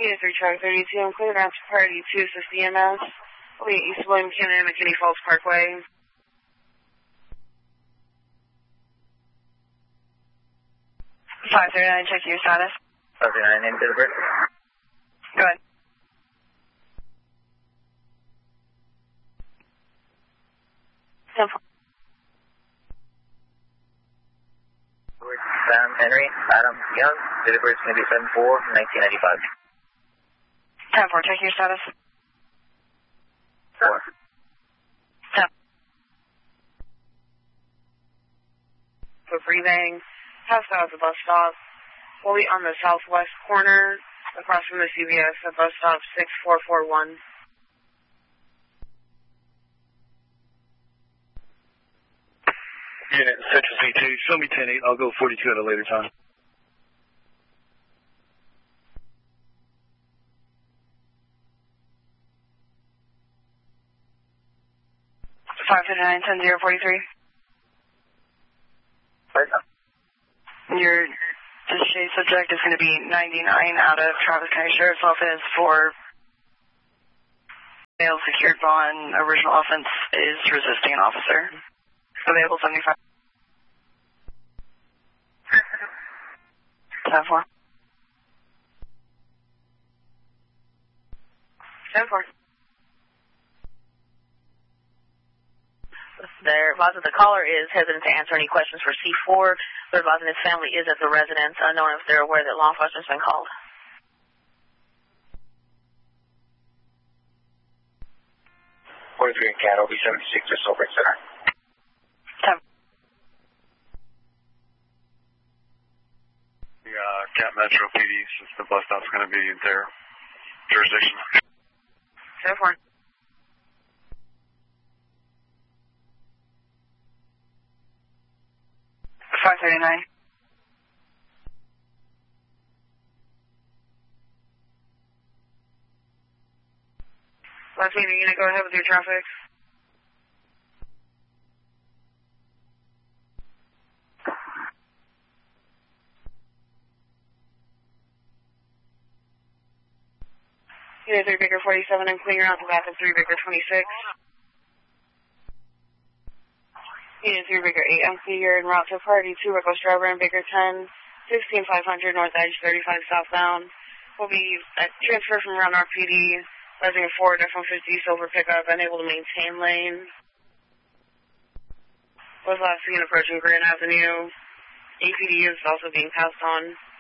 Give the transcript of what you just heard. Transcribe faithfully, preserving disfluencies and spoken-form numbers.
Unit three, Charlie thirty-two, I'm cleared out to Priority two, assist E M S. Wait, East William Canyon, McKinney Falls Parkway. five thirty-nine, check your status. five thirty-nine, name, date of birth. Go ahead. Temple. Sam Henry, Adam Young, date of birth is going to be seven four nineteen ninety-five. ten four, check your status. four. ten. For breathing, pass out at the bus stop. We'll be on the southwest corner, across from the C V S at bus stop six four four one. Unit Central C two, show me ten eight, I'll go forty-two at a later time. five thirty-nine, ten zero, forty-three. Your disabled subject is going to be ninety-nine out of Travis County Sheriff's Office for bail secured bond. Original offense is resisting an officer. Available seventy-five. ten four. ten four. They're advising the caller is hesitant to answer any questions for C four. They're advising his family is at the residence, unknown if they're aware that law enforcement's been called. forty-three in Cat, O B seventy-six, just over center. ten. The uh, Cat Metro P D, since the bus stop's going to be their jurisdiction. ten four. five thirty-nine. Last meeting, unit, go ahead with your traffic. Unit three, Baker forty-seven, I'm clearing out the back of three, Baker twenty-six. Unit three, Baker eight, I'm clear en route to Priority two, Echo Strawberry and Baker ten, sixteen five hundred North Edge thirty-five southbound. We'll be at transfer from around R P D, rising a Ford F one fifty silver pickup, unable to maintain lane. Was last seen approaching Grand Avenue. A P D is also being passed on.